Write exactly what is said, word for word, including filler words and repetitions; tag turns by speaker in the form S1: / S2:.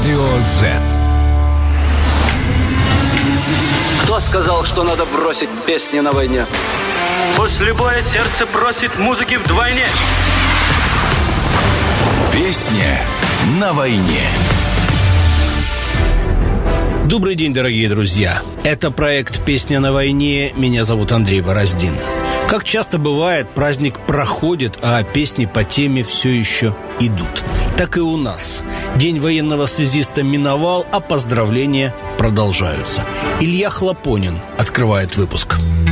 S1: Радио Z.
S2: Кто сказал, что надо бросить песни на войне?
S3: После боя сердце просит музыки вдвойне.
S1: Песня на войне.
S4: Добрый день, дорогие друзья. Это проект «Песня на войне». Меня зовут Андрей Бороздин. Как часто бывает, праздник проходит, а песни по теме все еще идут. Так и у нас. День военного связиста миновал, а поздравления продолжаются. Илья Хлопонин открывает выпуск.